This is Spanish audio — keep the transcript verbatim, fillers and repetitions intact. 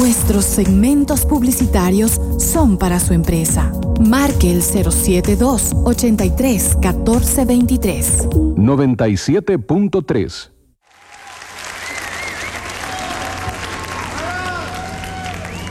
Nuestros segmentos publicitarios son para su empresa. Marque el cero siete dos, ochenta y tres, catorce veintitrés. noventa y siete punto tres.